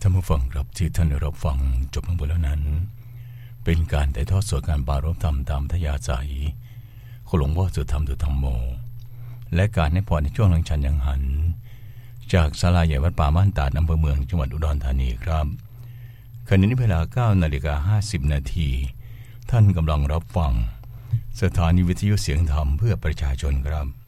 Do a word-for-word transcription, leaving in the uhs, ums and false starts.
านผู้ฟังครับที่ท่านรับฟังจบลงไปแล้วนั้นเป็นการถ่ายทอดสดการปรารภธรรมตามทยาศัยของหลวงพ่อสุธรรมสุธรรมโมและการให้พรในช่วงหลังฉันยังหันจากศาลาใหญ่วัดป่าม่านตาดอำเภอเมืองจังหวัดอุดรธานีครับขณะนี้เวลา เก้านาฬิกาห้าสิบนาทีท่านกำลังรับฟังสถานีวิทยุเสียงธรรมเพื่อประชาชนครับ